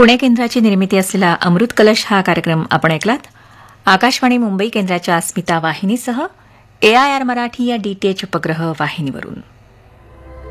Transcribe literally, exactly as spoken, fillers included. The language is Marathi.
पुणे केंद्राची निर्मिती असलेला अमृत कलश हा कार्यक्रम आपण ऐकलात. आकाशवाणी मुंबई केंद्राच्या अस्मिता वाहिनीसह एआयआर मराठी या डीटीएच उपग्रह वाहिनीवरून.